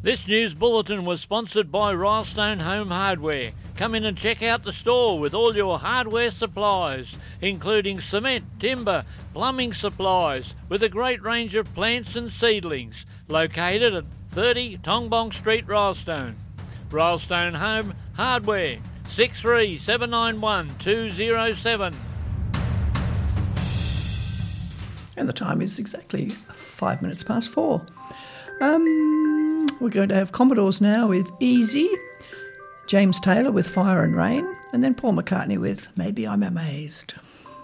This news bulletin was sponsored by Rylestone Home Hardware. Come in and check out the store with all your hardware supplies, including cement, timber, plumbing supplies, with a great range of plants and seedlings. Located at 30 Tongbong Street, Rylestone. Rylestone Home Hardware, 63791207. And the time is exactly 5 minutes past 4. We're going to have Commodores now with Easy, James Taylor with Fire and Rain, and then Paul McCartney with Maybe I'm Amazed.